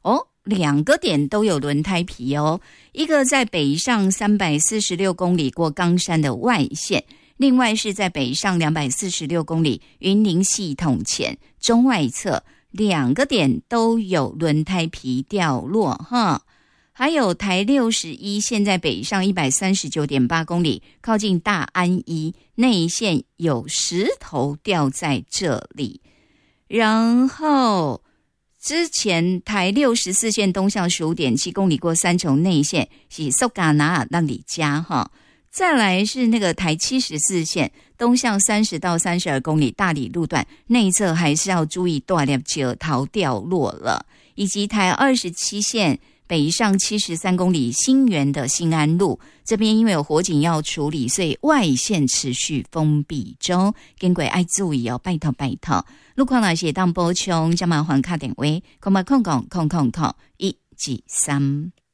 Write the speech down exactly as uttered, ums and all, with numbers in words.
哦，两个点都有轮胎皮哦，一个在北上三百四十六公里过冈山的外线，另外是在北上两百四十六公里云林系统前中外侧，两个点都有轮胎皮掉落哈。还有台六十一线在北上 一百三十九点八公里，靠近大安一内线有石头掉在这里。然后之前台六十四线东向 十五点七公里过三重内线是苏嘎拿尔让里加哈。再来是那个台七十四线东向三十到三十二公里大理路段内侧还是要注意大粒石头掉落了，以及台二十七线北上七十三公里新园的新安路这边因为有火警要处理，所以外线持续封闭中，经过要注意哦，拜托拜托。路况那些当补充，将麻烦卡电话，空八空空空空空一二三。